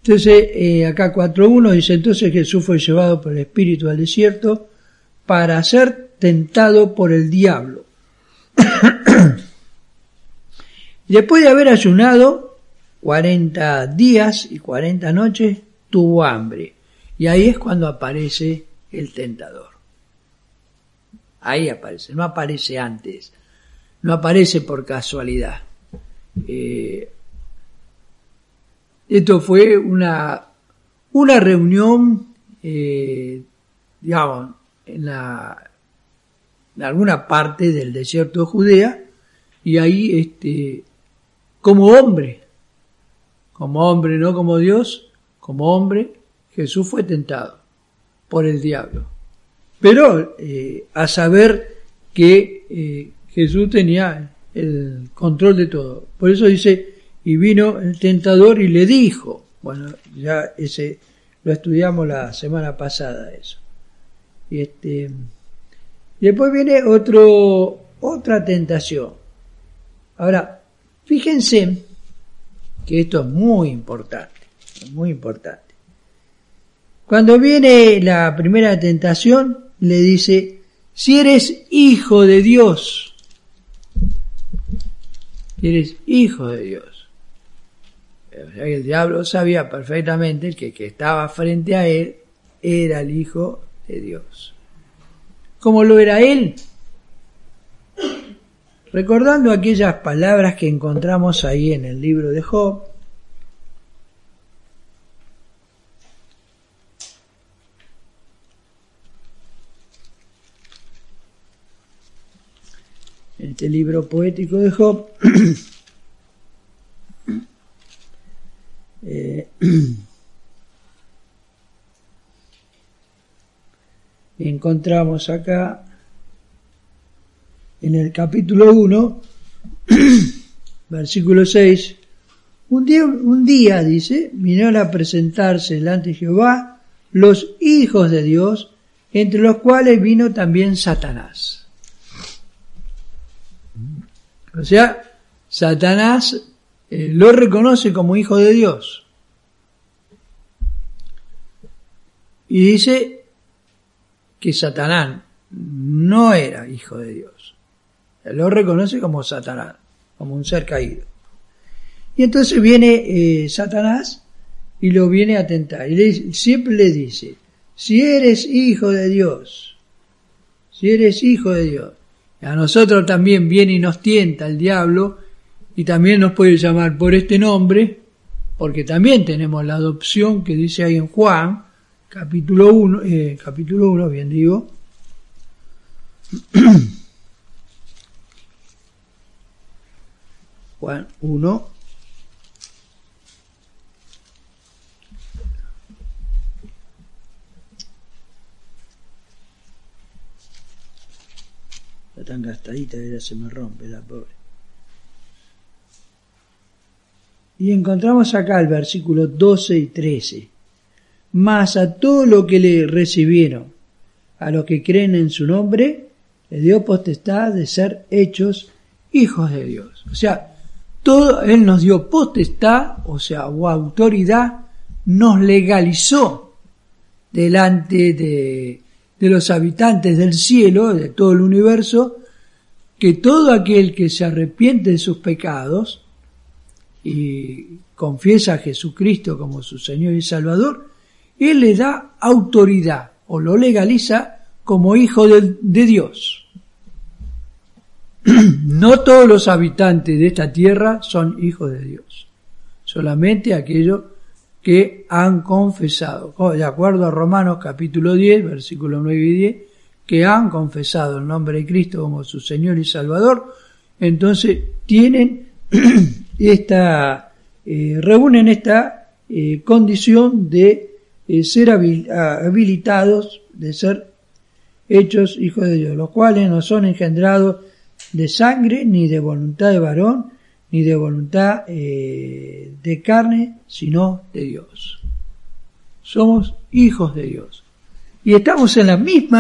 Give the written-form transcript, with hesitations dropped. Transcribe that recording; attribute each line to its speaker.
Speaker 1: Entonces, acá 4.1 dice, entonces Jesús fue llevado por el Espíritu al desierto para ser tentado por el diablo. Después de haber ayunado 40 días y 40 noches, tuvo hambre. Y ahí es cuando aparece el tentador. Ahí aparece, no aparece antes, no aparece por casualidad. Esto fue una reunión, digamos, en alguna parte del desierto de Judea, y ahí como hombre, no como Dios, como hombre, Jesús fue tentado por el diablo. Pero a saber que Jesús tenía el control de todo. Por eso dice, y vino el tentador y le dijo, bueno, ya ese lo estudiamos la semana pasada eso. Y después viene otra tentación. Ahora, fíjense que esto es muy importante, muy importante. Cuando viene la primera tentación, le dice, si eres hijo de Dios, si eres hijo de Dios. O sea que el diablo sabía perfectamente que el que estaba frente a él era el Hijo de Dios. ¿Cómo lo era él? Recordando aquellas palabras que encontramos ahí en el libro de Job, en este libro poético de Job, encontramos acá en el capítulo 1, versículo 6, un día, dice, vinieron a presentarse delante de Jehová los hijos de Dios, entre los cuales vino también Satanás. O sea, Satanás lo reconoce como hijo de Dios. Y dice que Satanás no era hijo de Dios. Él lo reconoce como Satanás, como un ser caído. Y entonces viene Satanás y lo viene a tentar. Y siempre le dice, si eres hijo de Dios, si eres hijo de Dios. Y a nosotros también viene y nos tienta el diablo, y también nos puede llamar por este nombre, porque también tenemos la adopción que dice ahí en Juan, capítulo 1, bien digo. Juan 1. Está tan gastadita que ya se me rompe la pobre. Y encontramos acá el versículo 12 y 13. Mas a todo lo que le recibieron, a los que creen en su nombre, le dio potestad de ser hechos hijos de Dios. O sea, Él nos dio potestad, o autoridad, nos legalizó delante de los habitantes del cielo, de todo el universo, que todo aquel que se arrepiente de sus pecados y confiesa a Jesucristo como su Señor y Salvador, Él le da autoridad o lo legaliza como hijo de Dios. No todos los habitantes de esta tierra son hijos de Dios, solamente aquellos que han confesado, de acuerdo a Romanos capítulo 10, versículos 9 y 10, que han confesado el nombre de Cristo como su Señor y Salvador, entonces tienen reúnen esta condición de ser habilitados, de ser hechos hijos de Dios, los cuales no son engendrados de sangre, ni de voluntad de varón, ni de voluntad de carne, sino de Dios. Somos hijos de Dios. Y estamos en la misma